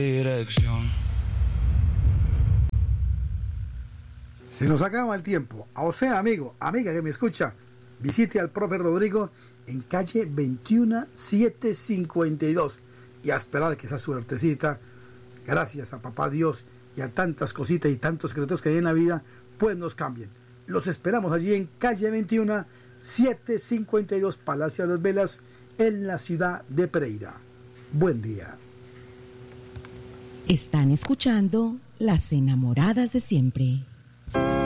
Dirección. Se nos acaba el tiempo. O sea, amigo, amiga que me escucha, visite al profe Rodrigo en calle 21 752 y a esperar que esa suertecita, gracias a papá Dios y a tantas cositas y tantos secretos que hay en la vida, pues nos cambien. Los esperamos allí en calle 21 752 Palacio de las Velas, en la ciudad de Pereira. Buen día. Están escuchando Las Enamoradas de Siempre.